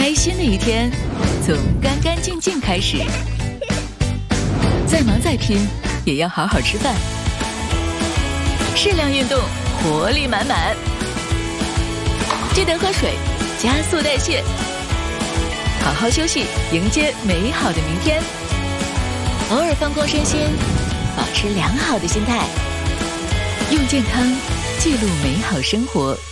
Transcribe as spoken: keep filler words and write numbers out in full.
开心的一天从干干净净开始，再忙再拼也要好好吃饭，适量运动，活力满满。记得喝水，加速代谢，好好休息，迎接美好的明天。偶尔放空身心，保持良好的心态，用健康记录美好生活。